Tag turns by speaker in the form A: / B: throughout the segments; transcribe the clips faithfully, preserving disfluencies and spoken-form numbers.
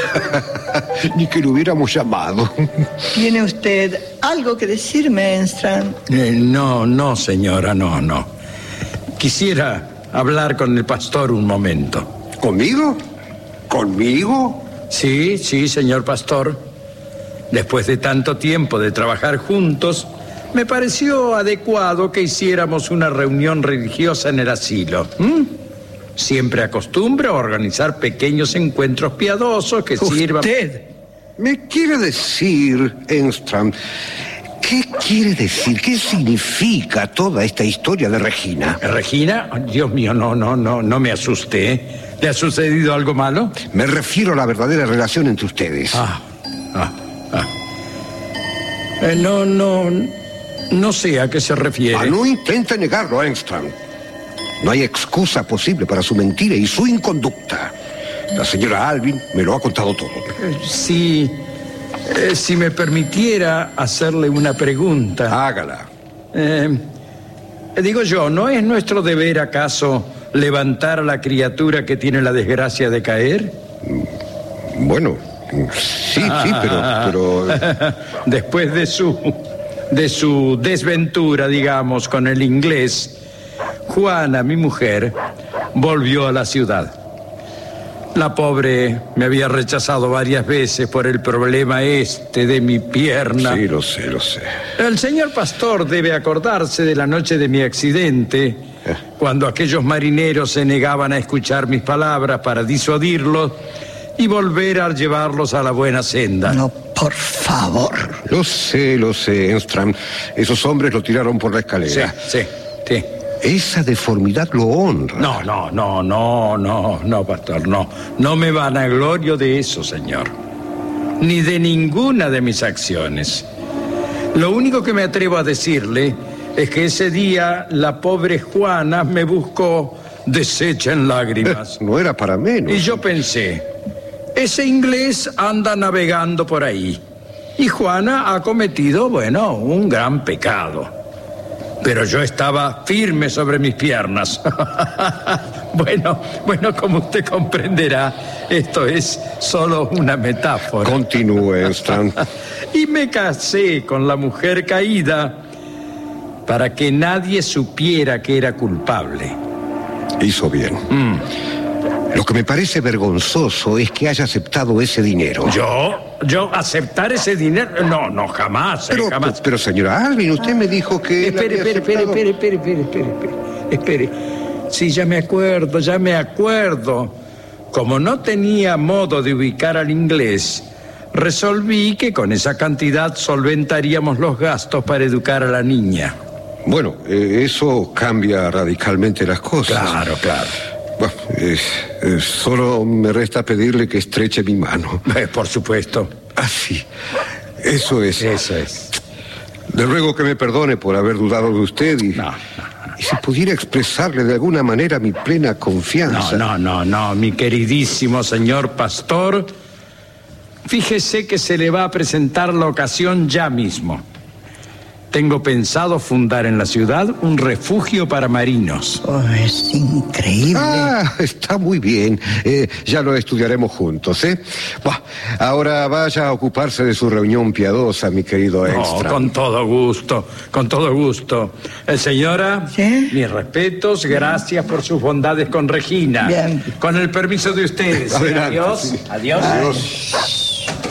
A: Ni que lo hubiéramos llamado.
B: ¿Tiene usted algo que decirme, Enstrand?
C: Eh, no, no, señora, no, no. Quisiera hablar con el pastor un momento.
A: ¿Conmigo? ¿Conmigo?
C: Sí, sí, señor pastor. Después de tanto tiempo de trabajar juntos, me pareció adecuado que hiciéramos una reunión religiosa en el asilo. ¿Mm? Siempre acostumbro a organizar pequeños encuentros piadosos que sirvan...
A: ¿Usted me quiere decir, Enstrand, qué quiere decir? ¿Qué significa toda esta historia de Regina?
C: ¿Regina? Dios mío, no, no, no, no me asuste, ¿eh? ¿Le ha sucedido algo malo?
A: Me refiero a la verdadera relación entre ustedes.
C: Ah, ah, ah. Eh, no, no, no sé a qué se refiere.
A: Ah, no intente negarlo, Enstrand. No hay excusa posible para su mentira y su inconducta. La señora Alvin me lo ha contado todo.
C: Eh, sí, eh, si me permitiera hacerle una pregunta.
A: Hágala.
C: Eh, digo yo, ¿no es nuestro deber acaso levantar a la criatura que tiene la desgracia de caer?
A: Bueno, sí, sí, pero... pero...
C: Después de su, de su desventura, digamos, con el inglés, Juana, mi mujer, volvió a la ciudad. La pobre me había rechazado varias veces por el problema este de mi pierna.
A: Sí, lo sé, lo sé.
C: El señor pastor debe acordarse de la noche de mi accidente, eh. cuando aquellos marineros se negaban a escuchar mis palabras para disuadirlos y volver a llevarlos a la buena senda.
B: No, por favor.
A: Lo sé, lo sé, Enstrand. Esos hombres lo tiraron por la escalera.
C: Sí, sí, sí.
A: Esa deformidad lo honra.
C: No, no, no, no, no, no, pastor, no. No me vanaglorio de eso, señor. Ni de ninguna de mis acciones. Lo único que me atrevo a decirle es que ese día la pobre Juana me buscó deshecha en lágrimas.
A: No era para menos.
C: Y yo pensé, ese inglés anda navegando por ahí. Y Juana ha cometido, bueno, un gran pecado. Pero yo estaba firme sobre mis piernas. Bueno, bueno, como usted comprenderá, esto es solo una metáfora.
A: Continúe, Enstrand.
C: Y me casé con la mujer caída para que nadie supiera que era culpable.
A: Hizo bien. Mm. Lo que me parece vergonzoso es que haya aceptado ese dinero.
C: ¿Yo? ¿Yo aceptar ese dinero? No, no, jamás,
A: pero,
C: eh, jamás.
A: Pero, señora Alvin, usted me dijo que...
C: Espere, espere, espere, espere, espere, espere, espere, espere, espere. Sí, ya me acuerdo, ya me acuerdo. Como no tenía modo de ubicar al inglés, resolví que con esa cantidad solventaríamos los gastos para educar a la niña.
A: Bueno, eh, eso cambia radicalmente las cosas.
C: Claro, claro.
A: Bueno, eh, eh, solo me resta pedirle que estreche mi mano.
C: Eh, por supuesto.
A: Así. Eso es.
C: Eso es.
A: Le ruego que me perdone por haber dudado de usted y...
C: No, no, no.
A: Y si pudiera expresarle de alguna manera mi plena confianza.
C: No, no, no, no, mi queridísimo señor pastor. Fíjese que se le va a presentar la ocasión ya mismo. Tengo pensado fundar en la ciudad un refugio para marinos.
B: Oh, es increíble.
A: Ah, está muy bien. Eh, ya lo estudiaremos juntos, ¿eh? Bah, ahora vaya a ocuparse de su reunión piadosa, mi querido Enstrand.
C: No, con todo gusto, con todo gusto. Eh, señora,
B: ¿sí?
C: Mis respetos, gracias por sus bondades con Regina.
B: Bien.
C: Con el permiso de ustedes.
A: Adelante,
C: Adiós.
A: sí.
C: Adiós.
A: Adiós.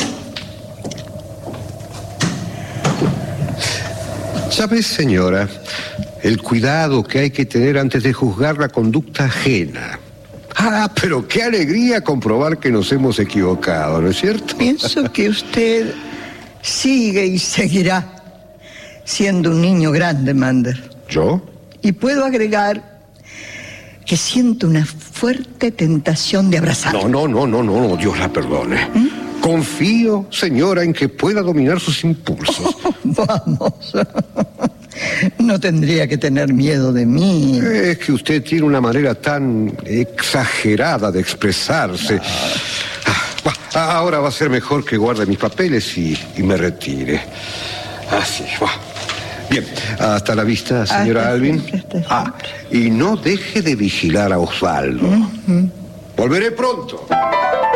A: ¿Sabes, señora, el cuidado que hay que tener antes de juzgar la conducta ajena? Ah, pero qué alegría comprobar que nos hemos equivocado, ¿no es cierto?
B: Pienso que usted sigue y seguirá siendo un niño grande, Mander.
A: ¿Yo?
B: Y puedo agregar que siento una fuerte tentación de abrazarlo.
A: No, no, no, no, no, Dios la perdone. ¿Mm? Confío, señora, en que pueda dominar sus impulsos.
B: Oh, vamos. No tendría que tener miedo de mí.
A: Es que usted tiene una manera tan exagerada de expresarse. Ah, ah, ahora va a ser mejor que guarde mis papeles y, y me retire. Así, va. Bien, hasta la vista, señora hasta Alvin. Siempre, hasta siempre. Ah, y no deje de vigilar a Osvaldo. Uh-huh. Volveré pronto.